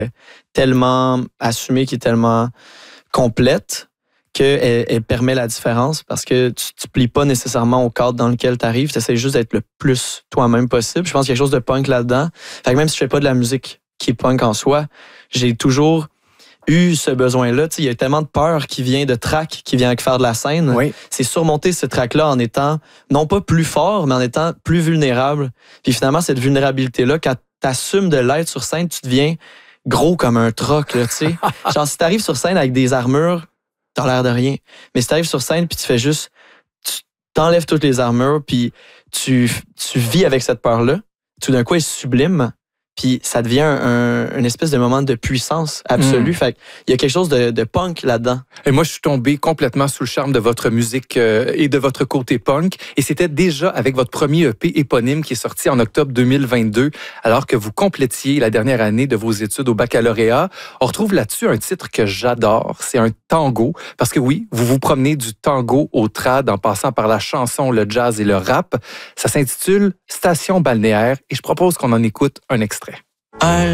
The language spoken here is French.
tellement assumée, qui est tellement complète, qu'elle permet la différence parce que tu plies pas nécessairement au cadre dans lequel tu arrives. Tu essaies juste d'être le plus toi-même possible. Je pense qu'il y a quelque chose de punk là-dedans. Fait que même si je fais pas de la musique qui est punk en soi, j'ai toujours eu ce besoin-là. Il y a tellement de peur qui vient de track, qui vient avec faire de la scène. Oui. C'est surmonter ce track-là en étant, non pas plus fort, mais en étant plus vulnérable. Puis finalement, cette vulnérabilité-là, quand tu assumes de l'être sur scène, tu deviens gros comme un troc. Là, genre, si tu arrives sur scène avec des armures, t'as l'air de rien. Mais si tu arrives sur scène, puis tu fais juste, tu t'enlèves toutes les armures, puis tu vis avec cette peur-là, tout d'un coup, elle est sublime. Puis ça devient une espèce de moment de puissance absolue. Fait qu'il y a quelque chose de punk là-dedans. Et moi, je suis tombé complètement sous le charme de votre musique et de votre côté punk. Et c'était déjà avec votre premier EP éponyme qui est sorti en octobre 2022, alors que vous complétiez la dernière année de vos études au baccalauréat. On retrouve là-dessus un titre que j'adore. C'est un tango. Parce que oui, vous vous promenez du tango au trad en passant par la chanson, le jazz et le rap. Ça s'intitule Station balnéaire et je propose qu'on en écoute un extrait.